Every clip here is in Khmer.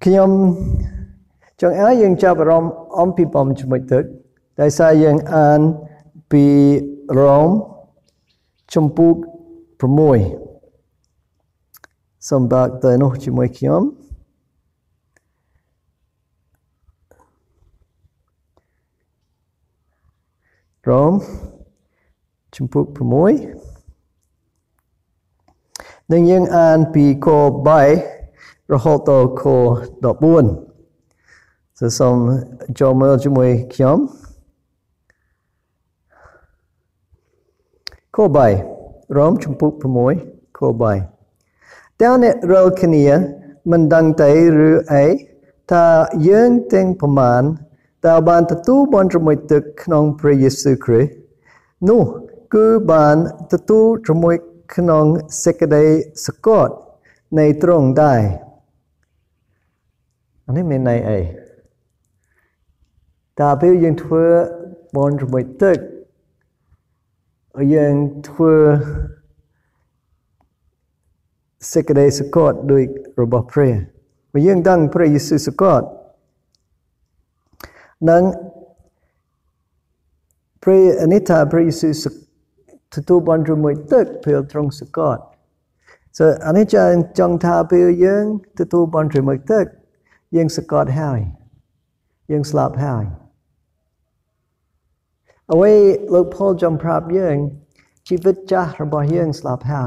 ខ្ញុំចង់ឲ្យយើងចាប់អារម្មណ៍អំពីបំជាមួយទឹកដោយសារយើងអានពីរ៉ូមជំពូក6សូមបើកទៅនោះជាមួយខ្ញុំរ៉ូមជំពូក6នឹងយើងអានពីខ3រហូតដល់ខ14សូមចូលមើលជាមួយខ្ញុំខ3រ៉ូមជំពូក6ខ3តើអ្នករាល់គ្នាមិនដឹងទេឬអីថាយើងទាំងប្រមាណតើបានទទួលបានជាមួយទឹកក្នុងព្រះយេស៊ូវគ្រីស្ទនោះគឺបានទទួលជាមួយក្នុងសេចក្តីសង្កត់នៃទ្រង់ដែរនេះមានន័យអីតើពេលយើងធ្វើបានជាមួយទឹកយើងធ្វើសេចក្តីសង្កត់ដោយរបស់ព្រះបើយើងដឹងព្រះយេស៊ូវសង្កត់នឹងព្រះអនិតាព្រះយេស៊ូវទទួលបានជាមួយទឹកពេលទ្រង់សង្កត់អានេះចង់ថាពេលយើងទទួលបានជាមួយទឹកយើងសង្កត់ហើយយើងស្លាប់ហើយអ្វីលោកប៉ូលចង់ប្រាប់យើងជីវិតចាស់របស់យើងស្លាប់ហើយ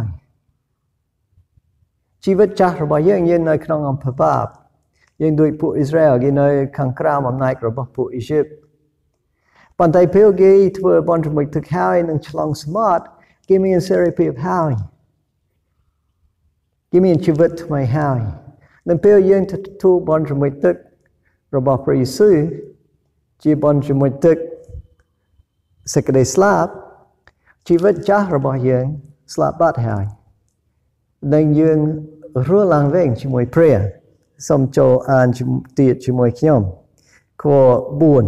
ជីវិតចាស់របស់យើងនៅក្នុងអំពើបាបយើងដូចពួកអ៊ីស្រាអែលគេនៅខាងក្រោមអំណាចរបស់ពួកអ៊ីស៊ីបប៉ុន្តែពេលគេធ្វើបានជាមួយទឹកហើយនឹងឆ្លងសមុទ្រគេមានសេរីភាពហើយគេមានជីវិតថ្មីហើយនៅពេលយើងទទួលបានជាមួយទឹករបស់ព្រះយេស៊ូវជាបានជាមួយទឹកសេចក្តីស្លាប់ជីវិតចាស់របស់យើងស្លាប់បាត់ហើយនិងយើងរស់ឡើងវិញជាមួយព្រះសូមចូលអានទៀតជាមួយខ្ញុំខ4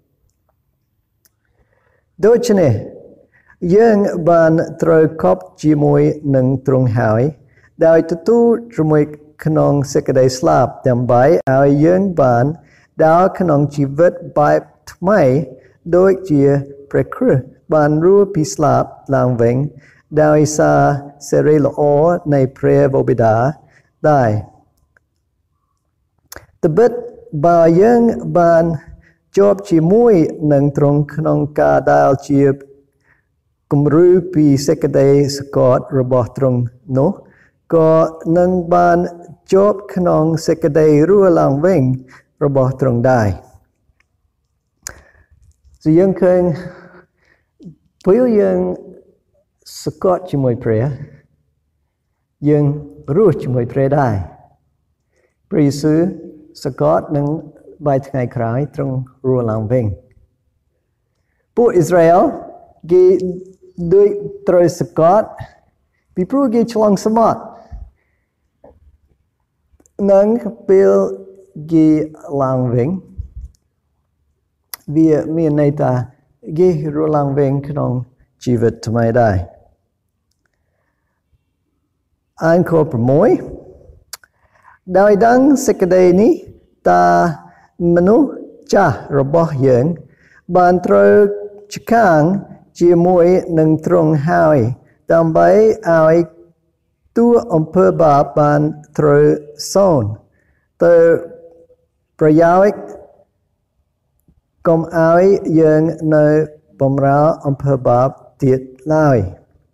ដូច្នេះយើងបានត្រូវកប់ជាមួយនឹងទ្រង់ហើយដោយទទួលជាមួយក្នុងសេចក្តីស្លាប់ដើម្បីឲ្យយើងបានដើរក្នុងជីវិតបែបថ្មីដូចជាព្រះគ្រីស្ទបានរស់ពីស្លាប់ឡើងវិញដោយសារសេរីល្អនៃព្រះបិតាដែរត្បិតបើយើងបានជាប់ជាមួយនឹងទ្រង់ក្នុងការដែលជាគំរូពីសេចក្តីសង្កត់របស់ទ្រង់នោះក៏នឹងបានជាប់ក្នុងសេចក្តីរស់ឡើងវិញរបស់ទ្រង់ដែរយើងឃើញពេលយើងសង្កត់ជាមួយព្រះយើងរស់ជាមួយព្រះដែរព្រះយេស៊ូវសង្កត់នឹង3ថ្ងៃក្រោយទ្រង់រស់ឡើងវិញពួកអ៊ីស្រាអែលគេដូចត្រូវសង្កត់ពីព្រោះគេឆ្លងសមុទ្រនឹងពេលគេឡើងវិញវាមានន័យថាគេរស់ឡើងវិញក្នុងជីវិតថ្មីដែរអានខ6ដោយដឹងសេចក្តីនេះតើមនុស្សចាស់របស់យើងបានត្រូវចកាងជាមួយនឹងទ្រង់ហើយដើម្បីឲ្យតួអំពើបាបបានត្រូវសូន្យទៅប្រយោជន៍កុំឲ្យយើងនៅបំរើអំពើបាបទៀតឡើយ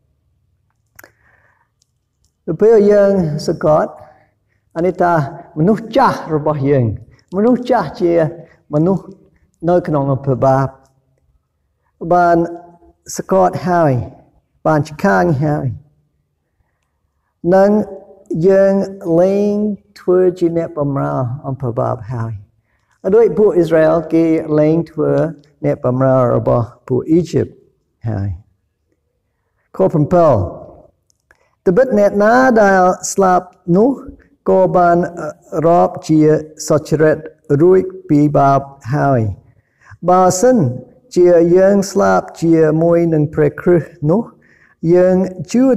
ពេលយើងសង្កត់អានេះថាមនុស្សចាស់របស់យើងមនុស្សចាស់ជាមនុស្សនៅក្នុងអំពើបាបបានសង្កត់ហើយបានឆ្កាងហើយនឹងយើងលែងធ្វើជាអ្នកបម្រើអំពើបាបហើយដោយពួកអ៊ីស្រាអែលគេលែងធ្វើអ្នកបម្រើរបស់ពួកអ៊ីជីបហើយខ7ត្បិតអ្នកណាដែលស្លាប់នោះក៏បានរាប់ជាសុចរិតរួចពីបាបហើយបើសិនជាយើងស្លាប់ជាមួយនឹងព្រះគ្រីស្ទនោះយើងជឿ